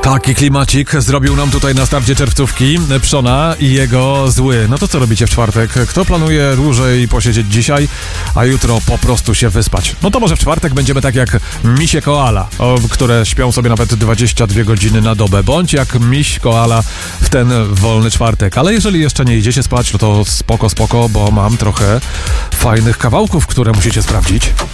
Taki klimacik zrobił nam tutaj na starcie czerwcówki Przona i jego zły. No to co robicie w czwartek? Kto planuje dłużej posiedzieć dzisiaj, a jutro po prostu się wyspać? No to może w czwartek będziemy tak jak misie koala, które śpią sobie nawet 22 godziny na dobę, bądź jak miś koala w ten wolny czwartek. Ale jeżeli jeszcze nie idziecie spać, no to spoko, bo mam trochę fajnych kawałków, które musicie sprawdzić.